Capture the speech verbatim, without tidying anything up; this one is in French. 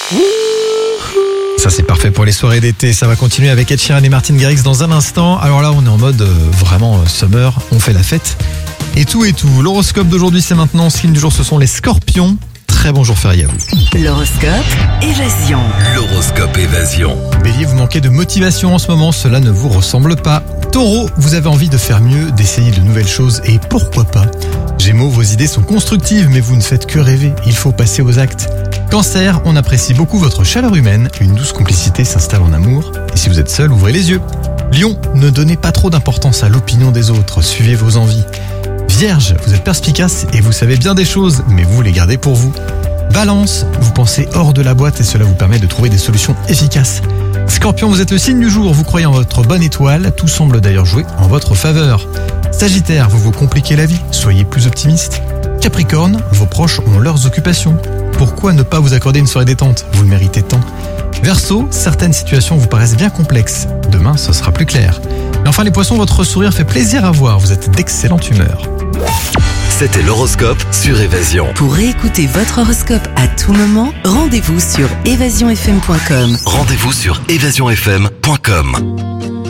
Ça c'est parfait pour les soirées d'été, ça va continuer avec Ed Sheeran et Martin Garrix dans un instant. Alors là on est en mode euh, vraiment euh, summer, on fait la fête et tout et tout. L'horoscope d'aujourd'hui c'est maintenant, signe du jour ce sont les scorpions. Très bon jour férié à vous. L'horoscope Évasion. L'horoscope Évasion. Bélier, vous manquez de motivation en ce moment, cela ne vous ressemble pas. Taureau, vous avez envie de faire mieux, d'essayer de nouvelles choses et pourquoi pas. Gémeaux, vos idées sont constructives mais vous ne faites que rêver, il faut passer aux actes. Cancer, on apprécie beaucoup votre chaleur humaine, une douce complicité s'installe en amour. Et si vous êtes seul, ouvrez les yeux. Lion, ne donnez pas trop d'importance à l'opinion des autres, suivez vos envies. Vierge, vous êtes perspicace et vous savez bien des choses, mais vous les gardez pour vous. Balance, vous pensez hors de la boîte et cela vous permet de trouver des solutions efficaces. Scorpion, vous êtes le signe du jour, vous croyez en votre bonne étoile, tout semble d'ailleurs jouer en votre faveur. Sagittaire, vous vous compliquez la vie, soyez plus optimiste. Capricorne, vos proches ont leurs occupations. Pourquoi ne pas vous accorder une soirée détente? Vous le méritez tant. Verseau, certaines situations vous paraissent bien complexes. Demain, ce sera plus clair. Et enfin les poissons, votre sourire fait plaisir à voir, vous êtes d'excellente humeur. C'était l'horoscope sur Évasion. Pour réécouter votre horoscope à tout moment, rendez-vous sur évasion f m point com. Rendez-vous sur évasion f m point com.